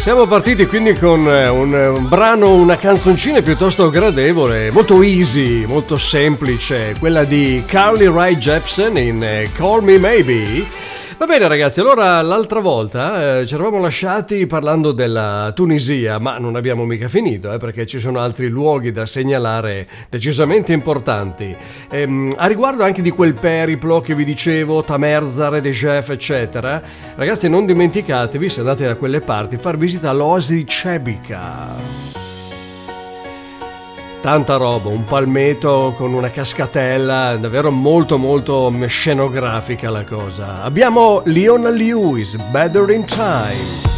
Siamo partiti quindi con un brano, una canzoncina piuttosto gradevole, molto easy, molto semplice, quella di Carly Rae Jepsen in Call Me Maybe. Va bene ragazzi, allora l'altra volta ci eravamo lasciati parlando della Tunisia, ma non abbiamo mica finito perché ci sono altri luoghi da segnalare decisamente importanti. A riguardo anche di quel periplo che vi dicevo, Tamerza, Redejef eccetera, ragazzi non dimenticatevi, se andate da quelle parti, far visita all'oasi di Cebica. Tanta roba, un palmeto con una cascatella, davvero molto molto scenografica la cosa. Abbiamo Leona Lewis, Better in Time.